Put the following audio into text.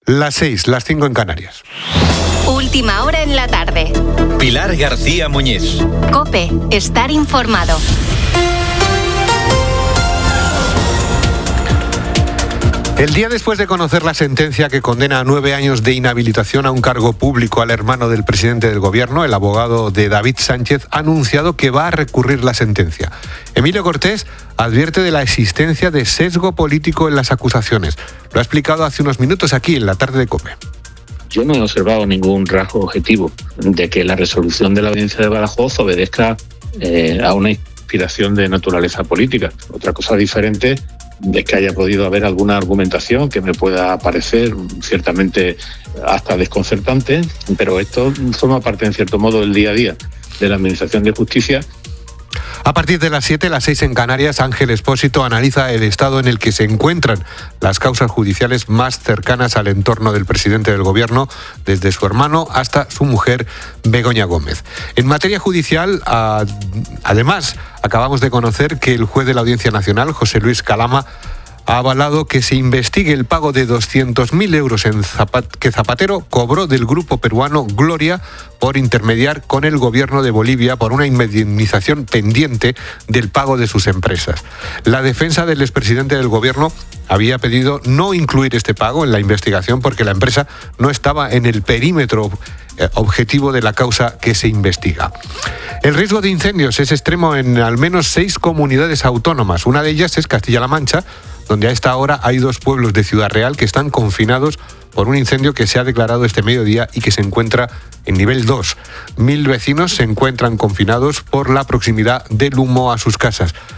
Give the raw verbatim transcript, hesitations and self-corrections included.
Las seis, las cinco en Canarias. Última hora en la tarde. Pilar García Muñiz. COPE, estar informado. El día después de conocer la sentencia que condena a nueve años de inhabilitación a un cargo público al hermano del presidente del gobierno, el abogado de David Sánchez ha anunciado que va a recurrir la sentencia. Emilio Cortés advierte de la existencia de sesgo político en las acusaciones. Lo ha explicado hace unos minutos aquí en la tarde de COPE. Yo no he observado ningún rasgo objetivo de que la resolución de la audiencia de Badajoz obedezca eh, a una inspiración de naturaleza política. Otra cosa diferente de que haya podido haber alguna argumentación que me pueda parecer ciertamente hasta desconcertante, pero esto forma parte, en cierto modo, del día a día de la Administración de Justicia. A partir de las siete, las seis en Canarias, Ángel Expósito analiza el estado en el que se encuentran las causas judiciales más cercanas al entorno del presidente del gobierno, desde su hermano hasta su mujer, Begoña Gómez. En materia judicial, a, además, acabamos de conocer que el juez de la Audiencia Nacional, José Luis Calama, ha avalado que se investigue el pago de doscientos mil euros en Zapat- que Zapatero cobró del grupo peruano Gloria por intermediar con el gobierno de Bolivia por una indemnización pendiente del pago de sus empresas. La defensa del expresidente del gobierno había pedido no incluir este pago en la investigación porque la empresa no estaba en el perímetro eh, objetivo de la causa que se investiga. El riesgo de incendios es extremo en al menos seis comunidades autónomas. Una de ellas es Castilla-La Mancha, donde a esta hora hay dos pueblos de Ciudad Real que están confinados por un incendio que se ha declarado este mediodía y que se encuentra en nivel dos. Mil vecinos se encuentran confinados por la proximidad del humo a sus casas.